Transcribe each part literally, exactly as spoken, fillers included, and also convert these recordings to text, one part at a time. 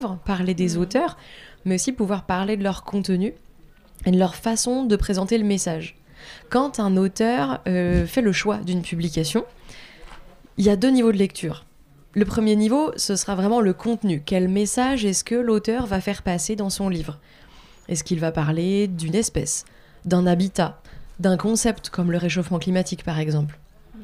parler des auteurs, mais aussi pouvoir parler de leur contenu et de leur façon de présenter le message. Quand un auteur euh, fait le choix d'une publication, il y a deux niveaux de lecture. Le premier niveau, ce sera vraiment le contenu. Quel message est-ce que l'auteur va faire passer dans son livre ? Est-ce qu'il va parler d'une espèce, d'un habitat, d'un concept comme le réchauffement climatique par exemple ?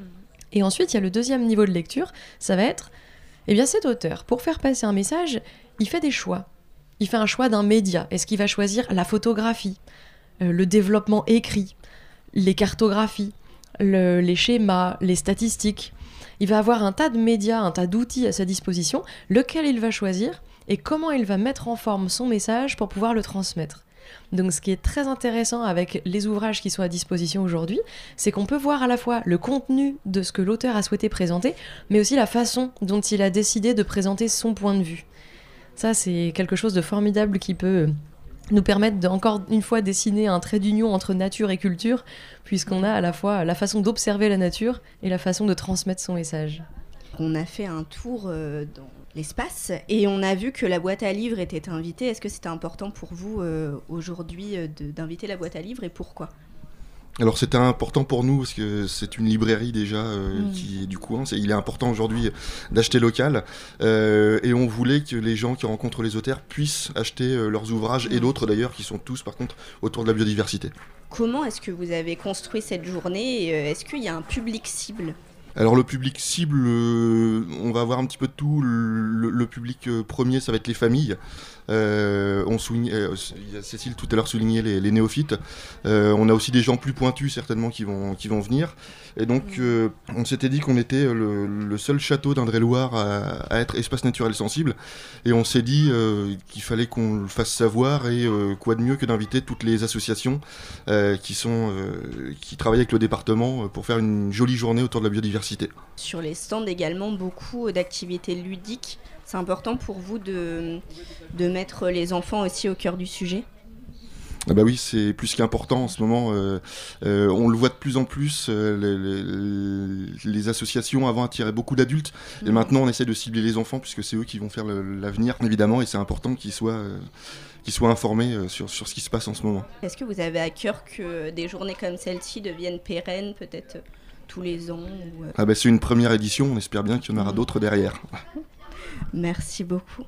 Et ensuite, il y a le deuxième niveau de lecture, ça va être, eh bien cet auteur, pour faire passer un message, il fait des choix. Il fait un choix d'un média. Est-ce qu'il va choisir la photographie, euh, le développement écrit, les cartographies, le, les schémas, les statistiques ? Il va avoir un tas de médias, un tas d'outils à sa disposition, lequel il va choisir et comment il va mettre en forme son message pour pouvoir le transmettre. Donc ce qui est très intéressant avec les ouvrages qui sont à disposition aujourd'hui, c'est qu'on peut voir à la fois le contenu de ce que l'auteur a souhaité présenter, mais aussi la façon dont il a décidé de présenter son point de vue. Ça, c'est quelque chose de formidable qui peut nous permettre de, encore une fois, dessiner un trait d'union entre nature et culture, puisqu'on a à la fois la façon d'observer la nature et la façon de transmettre son message. On a fait un tour euh, dans l'espace et on a vu que la boîte à livres était invitée. Est-ce que c'était important pour vous euh, aujourd'hui euh, de, d'inviter la boîte à livres et pourquoi ? Alors c'était important pour nous parce que c'est une librairie déjà euh, mmh. qui est du coin. C'est, il est important aujourd'hui d'acheter local euh, et on voulait que les gens qui rencontrent les auteurs puissent acheter euh, leurs ouvrages mmh. et d'autres d'ailleurs qui sont tous par contre autour de la biodiversité. Comment est-ce que vous avez construit cette journée et, euh, est-ce qu'il y a un public cible ? Alors le public cible, euh, on va avoir un petit peu de tout. Le, le public euh, premier, ça va être les familles. Euh, on souligne, euh, Cécile tout à l'heure soulignait les, les néophytes. Euh, on a aussi des gens plus pointus certainement qui vont, qui vont venir. Et donc euh, on s'était dit qu'on était le, le seul château d'Indre-et-Loire à, à être espace naturel sensible. Et on s'est dit euh, qu'il fallait qu'on le fasse savoir et euh, quoi de mieux que d'inviter toutes les associations euh, qui, sont, euh, qui travaillent avec le département pour faire une jolie journée autour de la biodiversité. Sur les stands également, beaucoup d'activités ludiques. C'est important pour vous de, de mettre les enfants aussi au cœur du sujet ? Ah bah oui, c'est plus qu'important en ce moment. Euh, euh, on le voit de plus en plus. Euh, les, les, les associations avant attiraient beaucoup d'adultes. Mmh. Et maintenant, on essaie de cibler les enfants puisque c'est eux qui vont faire le, l'avenir, évidemment. Et c'est important qu'ils soient, euh, qu'ils soient informés euh, sur, sur ce qui se passe en ce moment. Est-ce que vous avez à cœur que des journées comme celle-ci deviennent pérennes, peut-être tous les ans ou... Ah bah c'est une première édition. On espère bien qu'il y en aura mmh. d'autres derrière. Merci beaucoup.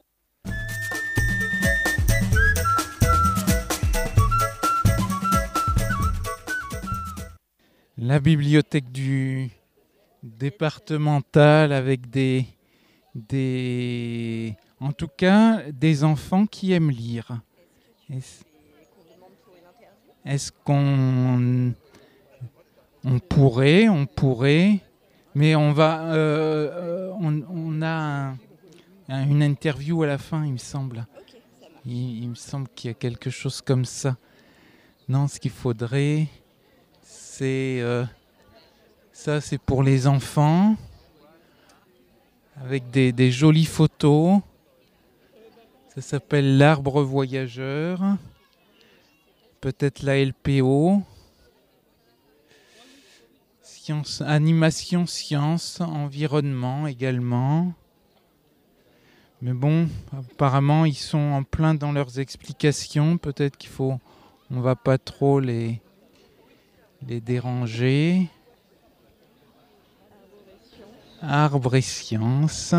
La bibliothèque du départemental avec des, des, en tout cas, des enfants qui aiment lire. Est-ce, est-ce qu'on, on pourrait, on pourrait, mais on va, euh, on, on a un, une interview à la fin, il me semble. Il, il me semble qu'il y a quelque chose comme ça. Non, ce qu'il faudrait, c'est euh, ça, c'est pour les enfants, avec des, des jolies photos. Ça s'appelle l'arbre voyageur. Peut-être la L P O. Science, animation, science, environnement également. Mais bon, apparemment, ils sont en plein dans leurs explications. Peut-être qu'il faut, on va pas trop les, les déranger. Arbre et sciences.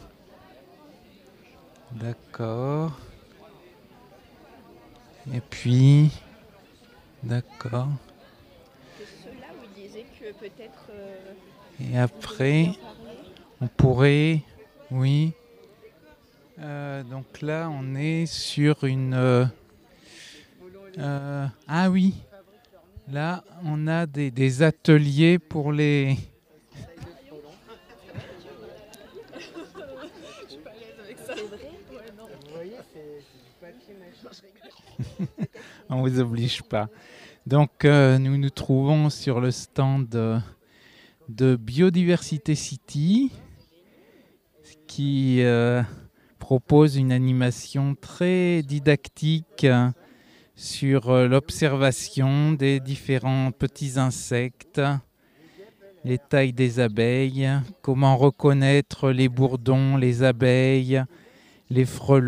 D'accord. Et puis, d'accord. Et après, on pourrait, oui. Euh, donc là, on est sur une... Euh, euh, ah oui, là, on a des, des ateliers pour les... On vous oblige pas. Donc, euh, nous nous trouvons sur le stand de, de Biodiversité City qui... Euh, propose une animation très didactique sur l'observation des différents petits insectes, les tailles des abeilles, comment reconnaître les bourdons, les abeilles, les frelons.